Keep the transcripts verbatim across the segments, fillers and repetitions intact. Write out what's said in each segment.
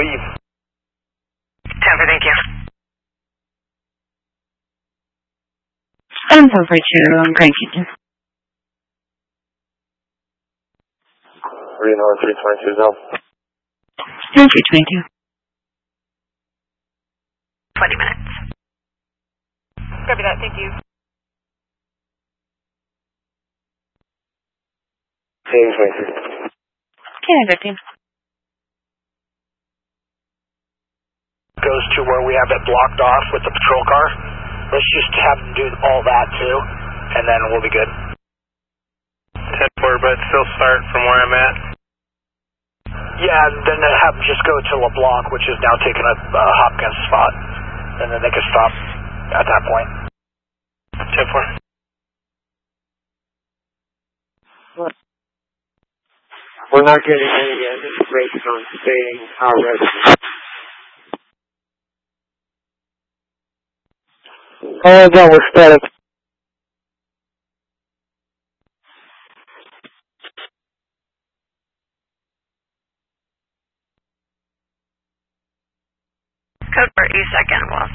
leave. ten for, thank you. seven four two on Grand Canyon. Reno three twenty-two zone. three twenty-two. twenty minutes. Copy that, thank you. ten twenty-two. ten fifteen. Goes to where we have it blocked off with the patrol car. Let's just have them do all that too, and then we'll be good. ten four, but still start from where I'm at. Yeah, then have them just go to LeBlanc, which is now taking a uh, Hopkins spot, and then they can stop at that point. ten four. We're not getting any information on staying our residence. Oh, that was static. Code for E second, Wolf.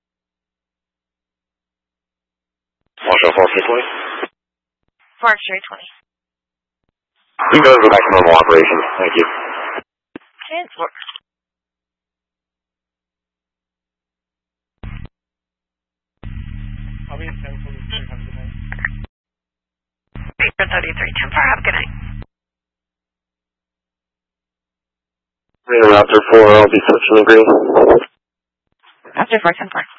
Marshall four three twenty. four three twenty. You can go back to normal operations. Thank you. Transport. I'll be at ten forty-three. Have a good night. Paper thirty-three, ten four, have a good night. Reno Raptor four, I'll be switching to green. After four ten four.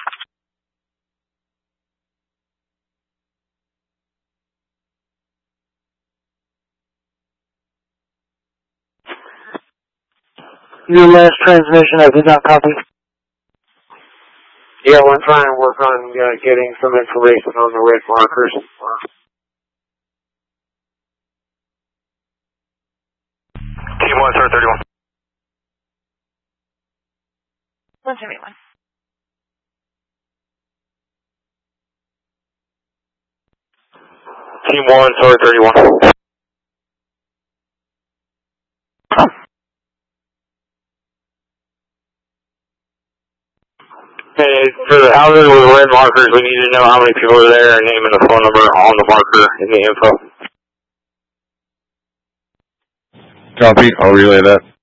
Your last transmission, I did not copy. Yeah, we're trying to work on uh, getting some information on the red markers. Team one, sir, thirty-one. one seventy-one. Team one, sorry, thirty-one. Hey, for the houses with red markers, we need to know how many people are there, name and the phone number on the marker and the info. Copy, I'll relay that.